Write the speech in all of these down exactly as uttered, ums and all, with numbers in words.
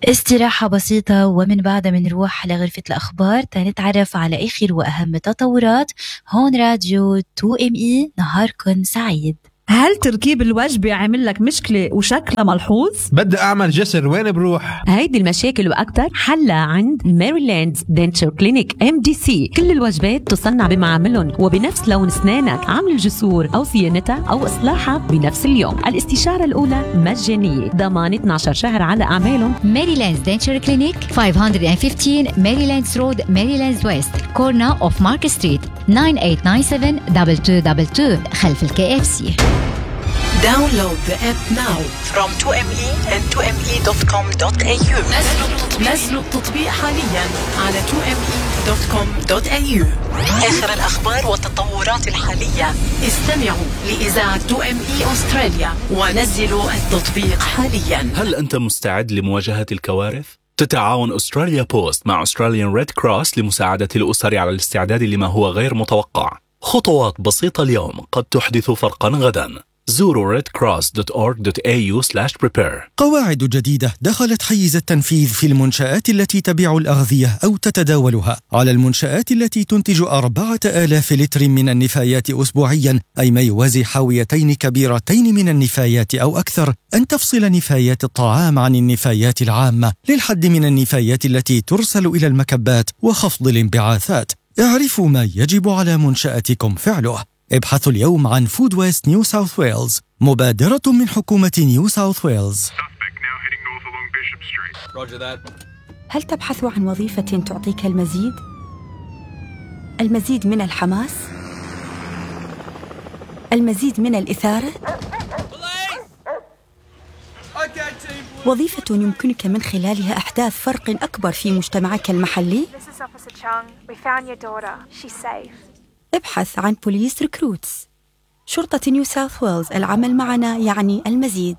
استراحة بسيطة ومن بعدها منروح لغرفة الأخبار تنتعرف على آخر وأهم التطورات. هون راديو تو إم إي، نهاركن سعيد. هل تركيب الوجبة عامل لك مشكلة وشكلها ملحوظ؟ بدي أعمل جسر، وين بروح؟ هيدي المشاكل وأكتر حلها عند ميريلاند دنتشر كلينيك إم دي سي. كل الوجبات تصنع بمعاملهم وبنفس لون أسنانك، عمل الجسور أو صيانتها أو إصلاحها بنفس اليوم. الاستشارة الأولى مجانية، ضمان اثنا عشر شهر على أعمالهم. ميريلاند دنتشر كلينيك خمسمية وخمستاشر ميريلاند رود، ميريلاند ويست، كورنا أوف مارك ستريت، تسعة ثمانية تسعة سبعة اثنين اثنين اثنين اثنين خلف الكي اف سي. Download the app now from تو إم إي and تو إم إي دوت كوم دوت إيه يو. نزلوا التطبيق حاليا على تو إم إي دوت كوم دوت إيه يو. آخر الأخبار والتطورات الحالية. استمعوا لإذاعة تو إم إي أستراليا ونزلوا التطبيق حاليا. هل أنت مستعد لمواجهة الكوارث؟ تتعاون أستراليا بوست مع أستراليان ريد كروس لمساعدة الأسر على الاستعداد لما هو غير متوقع. خطوات بسيطة اليوم قد تحدث فرقا غدا. زوروا red cross dot org dot a u slash prepare. قواعد جديدة دخلت حيز التنفيذ في المنشآت التي تبيع الأغذية أو تتداولها. على المنشآت التي تنتج أربعة آلاف لتر من النفايات أسبوعيا، أي ما يوازي حاويتين كبيرتين من النفايات أو أكثر، أن تفصل نفايات الطعام عن النفايات العامة للحد من النفايات التي ترسل إلى المكبات وخفض الانبعاثات. اعرفوا ما يجب على منشأتكم فعله. ابحثوا اليوم عن فود ويست نيو ساوث ويلز، مبادرة من حكومة نيو ساوث ويلز. هل تبحث عن وظيفة تعطيك المزيد؟ المزيد من الحماس؟ المزيد من الإثارة؟ وظيفة يمكنك من خلالها إحداث فرق أكبر في مجتمعك المحلي؟ ابحث عن بوليس ريكروتس. شرطة نيو ساوث ويلز، العمل معنا يعني المزيد.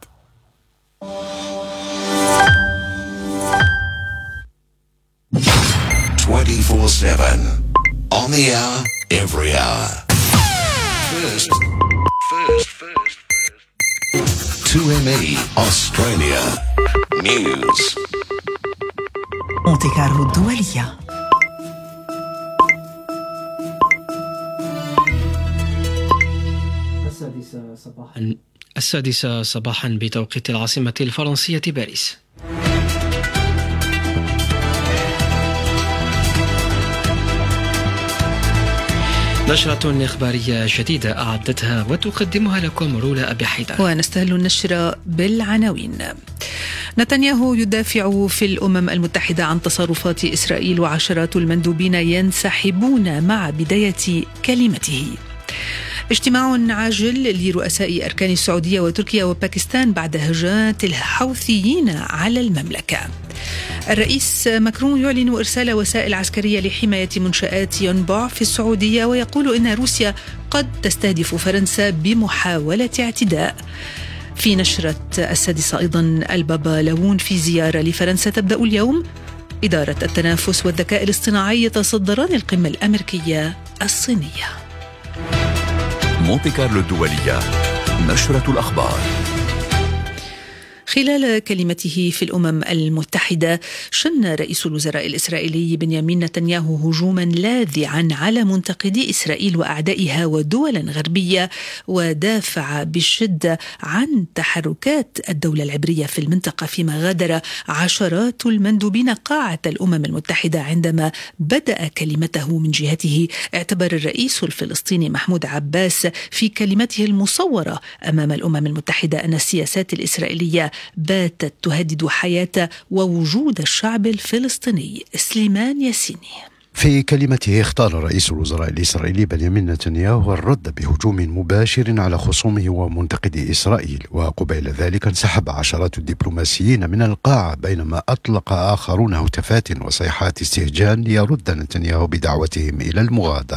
twenty-four seven on the hour, every hour. First, first, first, first. تو إم إي Australia News. مونتي كارلو الدولية. السادسة صباحا بتوقيت العاصمة الفرنسية باريس. نشرة إخبارية جديدة أعدتها وتقدمها لكم رولا أبي حيدر، ونستهل النشرة بالعناوين. نتنياهو يدافع في الأمم المتحدة عن تصرفات إسرائيل، وعشرات المندوبين ينسحبون مع بداية كلمته. اجتماع عاجل لرؤساء أركان السعودية وتركيا وباكستان بعد هجمات الحوثيين على المملكة. الرئيس ماكرون يعلن إرسال وسائل عسكرية لحماية منشآت ينبع في السعودية، ويقول إن روسيا قد تستهدف فرنسا بمحاولة اعتداء. في نشرة السادسة أيضا، البابا لاون في زيارة لفرنسا تبدأ اليوم. إدارة التنافس والذكاء الاصطناعي يتصدران القمة الأمريكية الصينية. مونتي كارلو الدولية، نشرة الأخبار. خلال كلمته في الأمم المتحدة، شن رئيس الوزراء الإسرائيلي بنيامين نتنياهو هجوما لاذعا على منتقدي إسرائيل وأعدائها ودولا غربية، ودافع بشدة عن تحركات الدولة العبرية في المنطقة، فيما غادر عشرات المندوبين قاعة الأمم المتحدة. عندما بدأ كلمته من جهته، اعتبر الرئيس الفلسطيني محمود عباس في كلمته المصورة أمام الأمم المتحدة أن السياسات الإسرائيلية باتت تهدد حياة ووجود الشعب الفلسطيني. سليمان ياسيني. في كلمته اختار رئيس الوزراء الإسرائيلي بنيامين نتنياهو الرد بهجوم مباشر على خصومه ومنتقدي إسرائيل، وقبيل ذلك انسحب عشرات الدبلوماسيين من القاعة، بينما أطلق آخرون هتافات وصيحات استهجان ليرد نتنياهو بدعوتهم إلى المغادرة.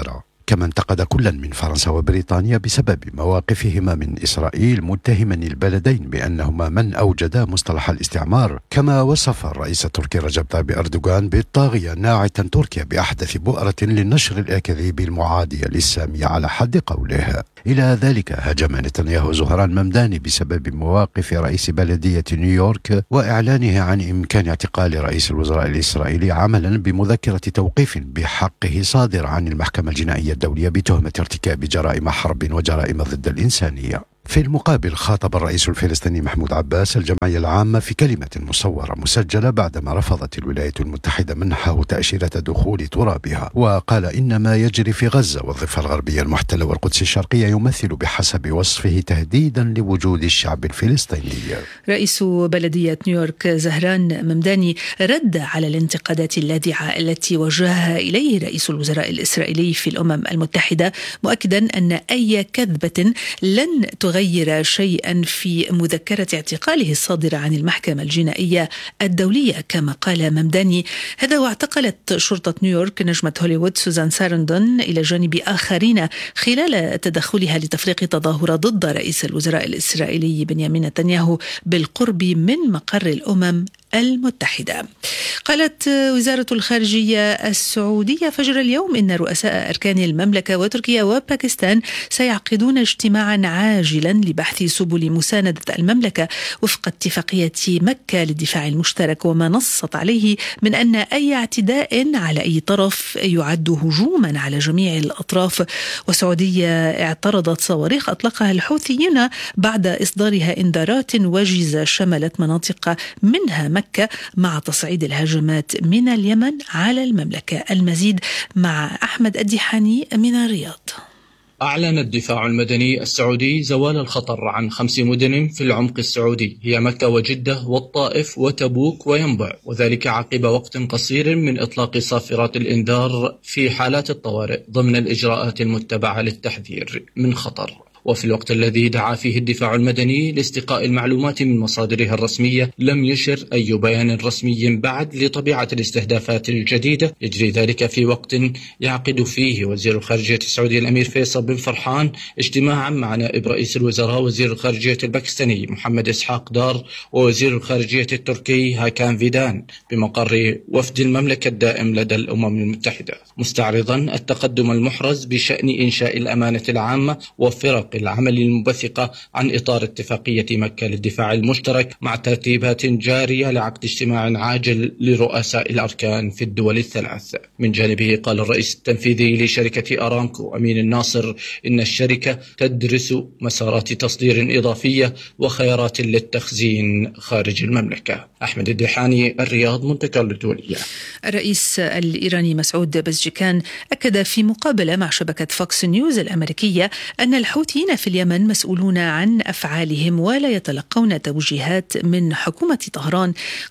كما انتقد كلا من فرنسا وبريطانيا بسبب مواقفهما من إسرائيل، متهما البلدين بأنهما من أوجدا مصطلح الاستعمار. كما وصف الرئيس التركي رجب طيب أردوغان بالطاغية ناعتا تركيا بأحدث بؤرة للنشر الأكاذيب المعادية للسامية على حد قوله. إلى ذلك هاجم نتنياهو زهران ممداني بسبب مواقف رئيس بلدية نيويورك وإعلانه عن إمكان اعتقال رئيس الوزراء الإسرائيلي عملا بمذكرة توقيف بحقه صادر عن المحكمة الجنائية الدولية بتهمة ارتكاب جرائم حرب وجرائم ضد الإنسانية. في المقابل خاطب الرئيس الفلسطيني محمود عباس الجمعية العامة في كلمة مصورة مسجلة بعدما رفضت الولايات المتحدة منحه تأشيرة دخول ترابها، وقال إن ما يجري في غزة والضفة الغربية المحتلة والقدس الشرقية يمثل بحسب وصفه تهديدا لوجود الشعب الفلسطيني. رئيس بلدية نيويورك زهران ممداني رد على الانتقادات اللاذعة التي وجهها إليه رئيس الوزراء الإسرائيلي في الأمم المتحدة، مؤكدا أن أي كذبة لن تغير غير شيئا في مذكرة اعتقاله الصادرة عن المحكمة الجنائية الدولية. كما قال ممداني هذا واعتقلت شرطة نيويورك نجمة هوليوود سوزان سارندون إلى جانب آخرين خلال تدخلها لتفريق تظاهرة ضد رئيس الوزراء الإسرائيلي بنيامين نتنياهو بالقرب من مقر الأمم المتحدة. قالت وزارة الخارجية السعودية فجر اليوم إن رؤساء أركان المملكة وتركيا وباكستان سيعقدون اجتماعا عاجلا لبحث سبل مساندة المملكة وفق اتفاقية مكة للدفاع المشترك، وما نصت عليه من أن أي اعتداء على أي طرف يعد هجوما على جميع الأطراف. والسعودية اعترضت صواريخ أطلقها الحوثيين بعد إصدارها إنذارات وجيزة شملت مناطق منها مكة مع تصعيد الهجمات من اليمن على المملكة. المزيد مع أحمد الديحاني من الرياض. أعلن الدفاع المدني السعودي زوال الخطر عن خمس مدن في العمق السعودي هي مكة وجدة والطائف وتبوك وينبع، وذلك عقب وقت قصير من إطلاق صافرات الإنذار في حالات الطوارئ ضمن الإجراءات المتبعة للتحذير من خطر. وفي الوقت الذي دعا فيه الدفاع المدني لاستقاء المعلومات من مصادرها الرسمية لم يشر أي بيان رسمي بعد لطبيعة الاستهدافات الجديدة. يجري ذلك في وقت يعقد فيه وزير الخارجية السعودي الأمير فيصل بن فرحان اجتماعا مع نائب رئيس الوزراء وزير الخارجية الباكستاني محمد إسحاق دار ووزير الخارجية التركي هاكان فيدان بمقر وفد المملكة الدائم لدى الأمم المتحدة، مستعرضا التقدم المحرز بشأن إنشاء الأمانة العامة وفرق العمل المنبثقة عن إطار اتفاقية مكة للدفاع المشترك مع ترتيبات جارية لعقد اجتماع عاجل لرؤساء الأركان في الدول الثلاث. من جانبه قال الرئيس التنفيذي لشركة أرامكو أمين الناصر إن الشركة تدرس مسارات تصدير إضافية وخيارات للتخزين خارج المملكة. أحمد الديحاني، الرياض، مونتي كارلو الدولية. الرئيس الإيراني مسعود بزجكان أكد في مقابلة مع شبكة فوكس نيوز الأمريكية أن الحوثيين في اليمن مسؤولون عن أفعالهم ولا يتلقون توجيهات من حكومة طهران.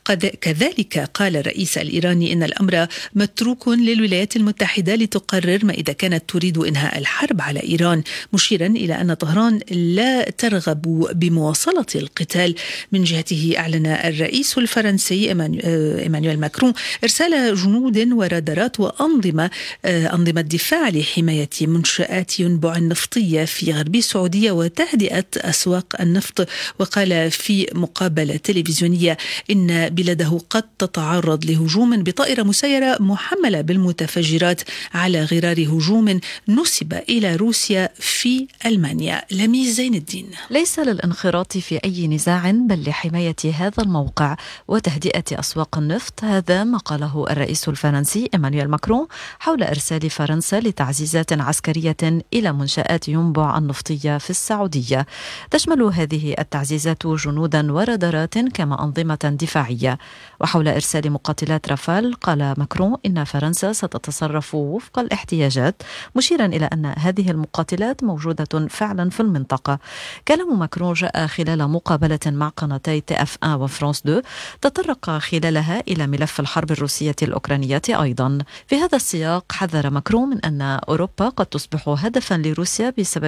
كذلك قال الرئيس الإيراني إن الأمر متروك للولايات المتحدة لتقرر ما إذا كانت تريد إنهاء الحرب على إيران، مشيرا إلى أن طهران لا ترغب بمواصلة القتال. من جهته أعلن الرئيس الفرنسي إيمانويل ماكرون إرسال جنود ورادارات وأنظمة أنظمة دفاع لحماية منشآت ينبع النفطية في غرب السعودية وتهدئة أسواق النفط. وقال في مقابلة تلفزيونية إن بلاده قد تتعرض لهجوم بطائرة مسيرة محملة بالمتفجرات على غرار هجوم نسب إلى روسيا في ألمانيا. لميس زين الدين. ليس للانخراط في أي نزاع بل لحماية هذا الموقع وتهدئة أسواق النفط. هذا ما قاله الرئيس الفرنسي إيمانويل ماكرون حول إرسال فرنسا لتعزيزات عسكرية إلى منشآت ينبع النفطية في السعودية. تشمل هذه التعزيزات جنودا ورادارات كما أنظمة دفاعية. وحول إرسال مقاتلات رافال قال ماكرون إن فرنسا ستتصرف وفق الاحتياجات، مشيرا إلى أن هذه المقاتلات موجودة فعلا في المنطقة. كلام ماكرون جاء خلال مقابلة مع قناتي تي اف واحد وفرانس اثنين تطرق خلالها إلى ملف الحرب الروسية الأوكرانية أيضا. في هذا السياق حذر ماكرون من أن أوروبا قد تصبح هدفا لروسيا بسبب دعمها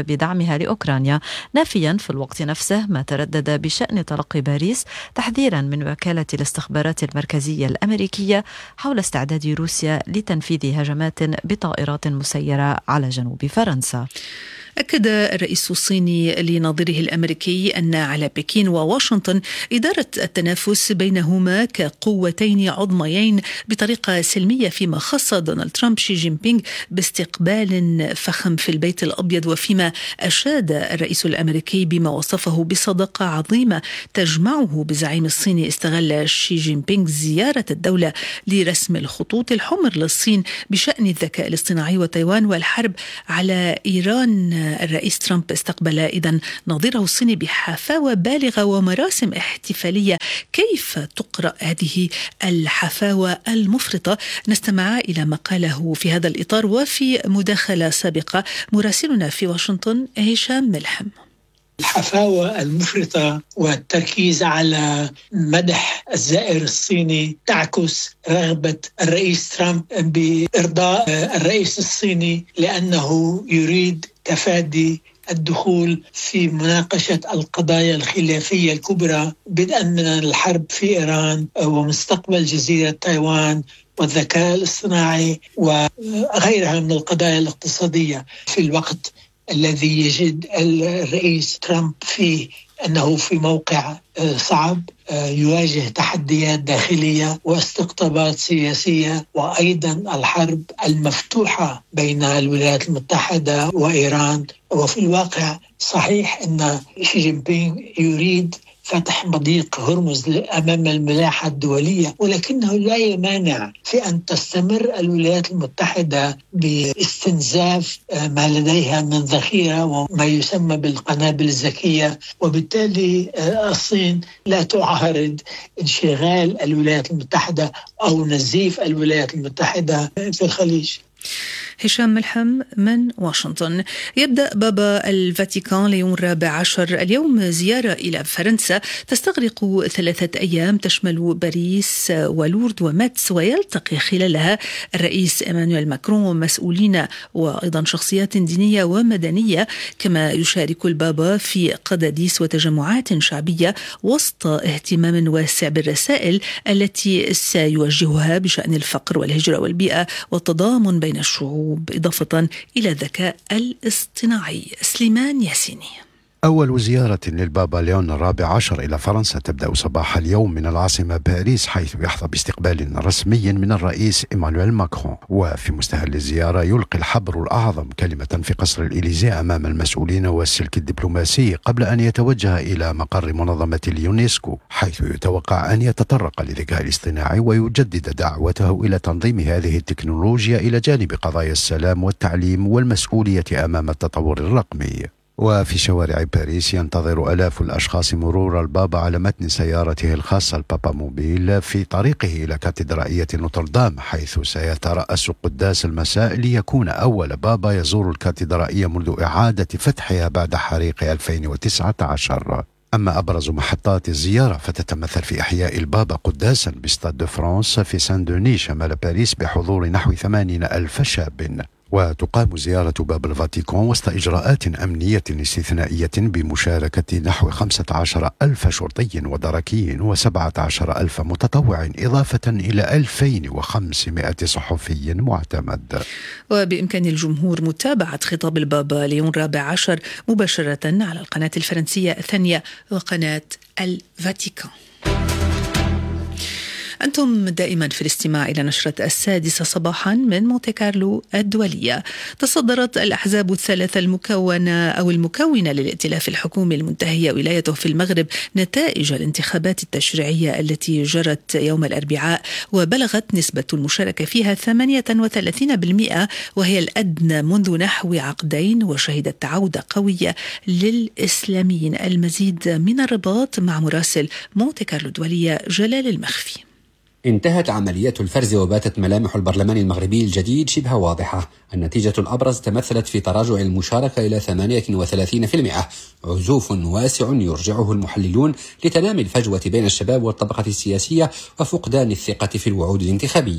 دعمها لأوكرانيا، نافيا في الوقت نفسه ما تردد بشأن تلقي باريس تحذيرا من وكالة الاستخبارات المركزية الأمريكية حول استعداد روسيا لتنفيذ هجمات بطائرات مسيرة على جنوب فرنسا. أكد الرئيس الصيني لنظيره الأمريكي أن على بكين وواشنطن إدارة التنافس بينهما كقوتين عظميين بطريقة سلمية، فيما خص دونالد ترامب شي جين بينغ باستقبال فخم في البيت الأبيض، وفيما أشاد الرئيس الأمريكي بما وصفه بصداقة عظيمة تجمعه بالزعيم الصيني. استغل شي جين بينغ زيارة الدولة لرسم الخطوط الحمر للصين بشأن الذكاء الاصطناعي وتايوان والحرب على إيران. الرئيس ترامب استقبل إذن نظيره الصيني بحفاوة بالغة ومراسم احتفالية. كيف تقرأ هذه الحفاوة المفرطة؟ نستمع إلى ما قاله في هذا الإطار وفي مداخلة سابقة مراسلنا في واشنطن هشام ملحم. الحفاوة المفرطة والتركيز على مدح الزائر الصيني تعكس رغبة الرئيس ترامب بإرضاء الرئيس الصيني، لأنه يريد تفادي الدخول في مناقشة القضايا الخلافية الكبرى، بدءا من الحرب في إيران ومستقبل جزيرة تايوان والذكاء الاصطناعي وغيرها من القضايا الاقتصادية، في الوقت الذي يجد الرئيس ترامب فيه أنه في موقع صعب، يواجه تحديات داخلية واستقطابات سياسية، وأيضا الحرب المفتوحة بين الولايات المتحدة وإيران. وفي الواقع صحيح أن شي جين بينغ يريد فتح مضيق هرمز أمام الملاحة الدولية، ولكنه لا يمانع في أن تستمر الولايات المتحدة باستنزاف ما لديها من ذخيرة وما يسمى بالقنابل الذكية، وبالتالي الصين لا تعارض انشغال الولايات المتحدة أو نزيف الولايات المتحدة في الخليج. هشام ملحم من واشنطن. يبدأ بابا الفاتيكان ليوم الرابع عشر اليوم زيارة إلى فرنسا تستغرق ثلاثة أيام، تشمل باريس ولورد وماتس، ويلتقي خلالها الرئيس إيمانويل ماكرون ومسؤولين وأيضا شخصيات دينية ومدنية، كما يشارك البابا في قداديس وتجمعات شعبية وسط اهتمام واسع بالرسائل التي سيوجهها بشأن الفقر والهجرة والبيئة والتضامن بين الشعوب، إضافة إلى الذكاء الاصطناعي. سليمان ياسيني. أول زيارة للبابا ليون الرابع عشر إلى فرنسا تبدأ صباح اليوم من العاصمة باريس، حيث يحظى باستقبال رسمي من الرئيس إيمانويل ماكرون. وفي مستهل الزيارة يلقي الحبر الأعظم كلمة في قصر الإليزيه أمام المسؤولين والسلك الدبلوماسي، قبل أن يتوجه إلى مقر منظمة اليونسكو، حيث يتوقع أن يتطرق للذكاء الاصطناعي ويجدد دعوته إلى تنظيم هذه التكنولوجيا إلى جانب قضايا السلام والتعليم والمسؤولية أمام التطور الرقمي. وفي شوارع باريس ينتظر آلاف الأشخاص مرور البابا على متن سيارته الخاصة البابا موبيل في طريقه إلى كاتدرائية نوتردام، حيث سيترأس قداس المساء ليكون أول بابا يزور الكاتدرائية منذ إعادة فتحها بعد حريق ألفين وتسعة عشر. أما أبرز محطات الزيارة فتتمثل في إحياء البابا قداسا بستاد دو فرانس في سان دوني شمال باريس بحضور نحو ثمانين ألف شاب. وتقام زيارة باب الفاتيكان وسط إجراءات أمنية استثنائية بمشاركة نحو خمسة عشر ألف شرطي ودركي وسبعة عشر ألف متطوع، إضافة إلى ألفين وخمسمائة صحفي معتمد. وبإمكان الجمهور متابعة خطاب البابا ليون الرابع عشر مباشرة على القناة الفرنسية الثانية وقناة الفاتيكان. أنتم دائما في الاستماع إلى نشرة السادسة صباحا من مونتي كارلو الدولية. تصدرت الأحزاب الثلاثة المكونة أو المكونة للائتلاف الحكومي المنتهية ولايته في المغرب نتائج الانتخابات التشريعية التي جرت يوم الأربعاء، وبلغت نسبة المشاركة فيها ثمانية وثلاثين بالمئة، وهي الأدنى منذ نحو عقدين، وشهدت عودة قوية للإسلاميين. المزيد من الرباط مع مراسل مونتي كارلو الدولية جلال المخفي. انتهت عملية الفرز وباتت ملامح البرلمان المغربي الجديد شبه واضحة. النتيجة الأبرز تمثلت في تراجع المشاركة إلى ثمانية وثلاثين بالمئة، عزوف واسع يرجعه المحللون لتنامي الفجوة بين الشباب والطبقة السياسية وفقدان الثقة في الوعود الانتخابية.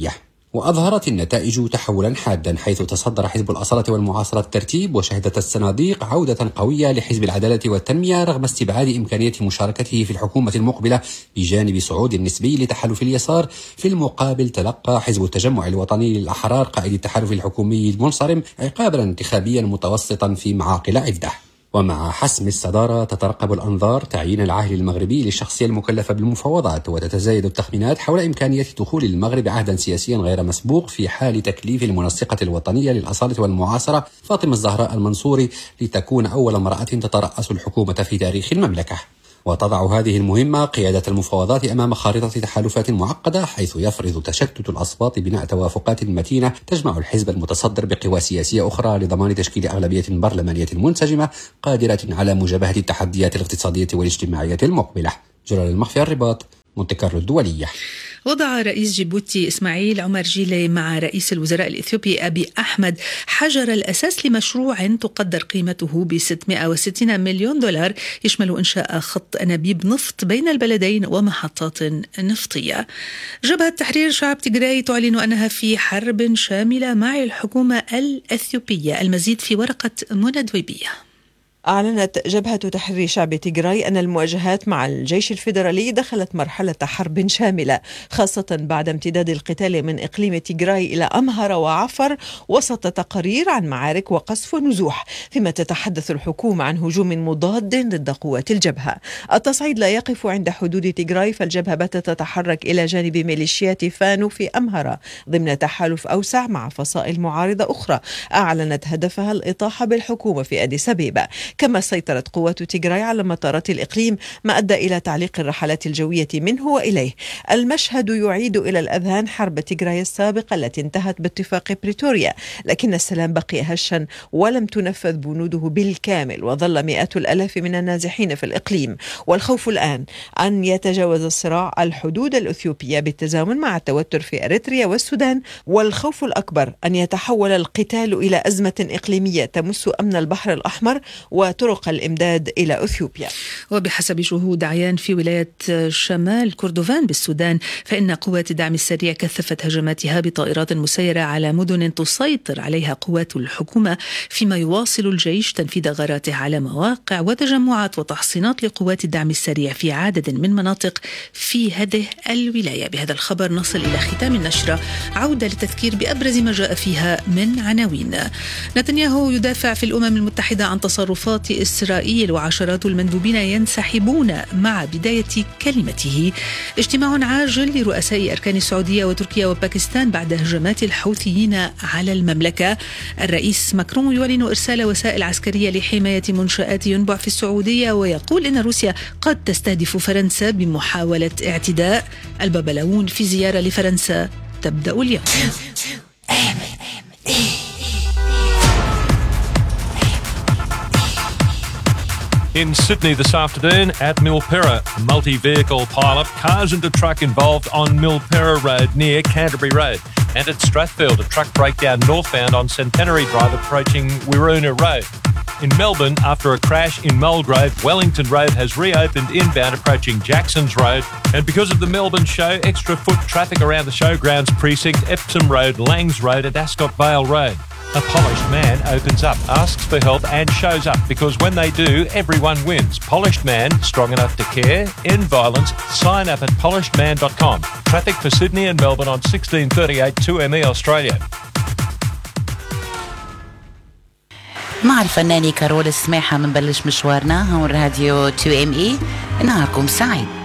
وأظهرت النتائج تحولا حادا، حيث تصدر حزب الأصالة والمعاصرة الترتيب، وشهدت الصناديق عودة قوية لحزب العدالة والتنمية رغم استبعاد إمكانية مشاركته في الحكومة المقبلة بجانب صعود نسبي لتحالف اليسار. في المقابل تلقى حزب التجمع الوطني للأحرار قائد التحالف الحكومي المنصرم عقابا انتخابيا متوسطا في معاقل عدة. ومع حسم الصدارة تترقب الأنظار تعيين العاهل المغربي للشخصية المكلفة بالمفاوضات، وتتزايد التخمينات حول إمكانية دخول المغرب عهدا سياسيا غير مسبوق في حال تكليف المنسقة الوطنية للأصالة والمعاصرة فاطمة الزهراء المنصوري لتكون أول امرأة تترأس الحكومة في تاريخ المملكة. وتضع هذه المهمة قيادة المفاوضات أمام خارطة تحالفات معقدة، حيث يفرض تشتت الأصوات بناء توافقات متينة تجمع الحزب المتصدر بقوى سياسية أخرى لضمان تشكيل أغلبية برلمانية منسجمة قادرة على مجابهة التحديات الاقتصادية والاجتماعية المقبلة. جلال المخفي، الرباط، مونتي كارلو الدولية. وضع رئيس جيبوتي إسماعيل عمر جيلي مع رئيس الوزراء الإثيوبي أبي أحمد حجر الأساس لمشروع تقدر قيمته ب ستمائة وستين مليون دولار يشمل إنشاء خط أنابيب نفط بين البلدين ومحطات نفطية. جبهة تحرير شعب تيغراي تعلن أنها في حرب شاملة مع الحكومة الإثيوبية. المزيد في ورقة منى دويبية. أعلنت جبهة تحرير شعب تيغراي أن المواجهات مع الجيش الفيدرالي دخلت مرحلة حرب شاملة، خاصة بعد امتداد القتال من إقليم تيغراي إلى أمهر وعفر، وسط تقارير عن معارك وقصف ونزوح، فيما تتحدث الحكومة عن هجوم مضاد ضد قوات الجبهة. التصعيد لا يقف عند حدود تيغراي، فالجبهة باتت تتحرك إلى جانب ميليشيات فانو في أمهر ضمن تحالف أوسع مع فصائل معارضة أخرى أعلنت هدفها الإطاحة بالحكومة في أديس أبيبا. كما سيطرت قوات تيغراي على مطارات الإقليم، ما أدى إلى تعليق الرحلات الجوية منه وإليه. المشهد يعيد إلى الأذهان حرب تيغراي السابقة التي انتهت باتفاق بريتوريا، لكن السلام بقي هشا ولم تنفذ بنوده بالكامل، وظل مئات الألاف من النازحين في الإقليم. والخوف الآن أن يتجاوز الصراع الحدود الأثيوبية بالتزامن مع التوتر في أريتريا والسودان، والخوف الأكبر أن يتحول القتال إلى أزمة إقليمية تمس أمن البحر الأحمر وطرق الإمداد إلى أثيوبيا. وبحسب شهود عيان في ولاية شمال كردوفان بالسودان، فإن قوات الدعم السريع كثفت هجماتها بطائرات مسيرة على مدن تسيطر عليها قوات الحكومة، فيما يواصل الجيش تنفيذ غاراته على مواقع وتجمعات وتحصينات لقوات الدعم السريع في عدد من مناطق في هذه الولاية. بهذا الخبر نصل إلى ختام النشرة. عودة للتذكير بأبرز ما جاء فيها من عناوين. نتنياهو يدافع في الأمم المتحدة عن تصرفات إسرائيل، وعشرات المندوبين ينسحبون مع بداية كلمته. اجتماع عاجل لرؤساء أركان السعودية وتركيا وباكستان بعد هجمات الحوثيين على المملكة. الرئيس ماكرون يعلن إرسال وسائل عسكرية لحماية منشآت ينبع في السعودية، ويقول إن روسيا قد تستهدف فرنسا بمحاولة اعتداء. الببلاوون في زيارة لفرنسا تبدأ اليوم. In Sydney this afternoon at Milperra, a multi-vehicle pile-up, cars and a truck involved on Milperra Road near Canterbury Road. And at Strathfield, a truck breakdown northbound on Centenary Drive approaching Wiroona Road. In Melbourne, after a crash in Mulgrave, Wellington Road has reopened inbound approaching Jackson's Road. And because of the Melbourne show, extra foot traffic around the showgrounds precinct, Epsom Road, Langs Road and Ascot Vale Road. A polished man opens up, asks for help and shows up, because when they do, everyone wins. Polished man, strong enough to care, end violence. Sign up at polished man dot com. Traffic for Sydney and Melbourne on sixteen thirty-eight two M E Australia. مع الفنانة كارول السماحة منبلش مشوارنا هون راديو تو ام اي. نهاركم سعيد.